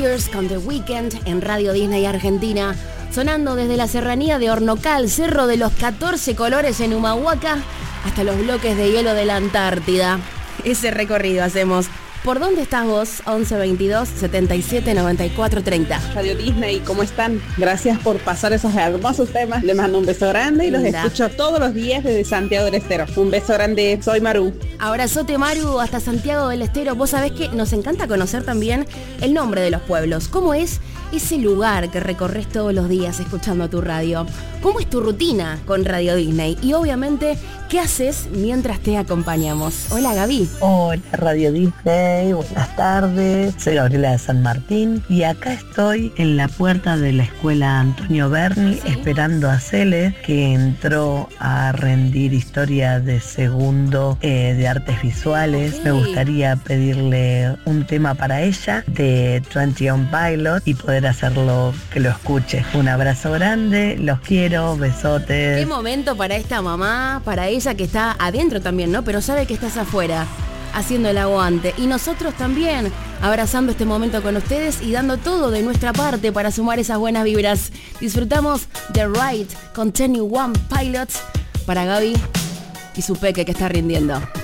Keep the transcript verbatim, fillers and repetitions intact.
Con The Weeknd en Radio Disney Argentina, sonando desde la serranía de Hornocal, Cerro de los catorce Colores en Humahuaca, hasta los bloques de hielo de la Antártida. Ese recorrido hacemos. ¿Por dónde estás vos? once veintidós setenta y siete noventa y cuatro treinta. Radio Disney, ¿cómo están? Gracias por pasar esos hermosos temas. Les mando un beso grande y los Linda. Escucho todos los días desde Santiago del Estero. Un beso grande, soy Maru. Abrazote, Maru, hasta Santiago del Estero. Vos sabés que nos encanta conocer también el nombre de los pueblos. ¿Cómo es ese lugar que recorres todos los días escuchando tu radio? ¿Cómo es tu rutina con Radio Disney? Y obviamente, ¿qué haces mientras te acompañamos? Hola, Gaby. Hola, Radio Disney, buenas tardes. Soy Gabriela de San Martín y acá estoy en la puerta de la escuela Antonio Berni, ¿sí?, esperando a Cele, que entró a rendir historia de segundo eh, de artes visuales. Okay. Me gustaría pedirle un tema para ella de veintiuno Pilot y poder hacerlo que lo escuche. Un abrazo grande, los quiero, besotes. Qué momento para esta mamá, para ella que está adentro también, ¿no? Pero sabe que estás afuera, haciendo el aguante. Y nosotros también, abrazando este momento con ustedes y dando todo de nuestra parte para sumar esas buenas vibras. Disfrutamos The Ride con veintiuno Pilots para Gaby y su peque que está rindiendo.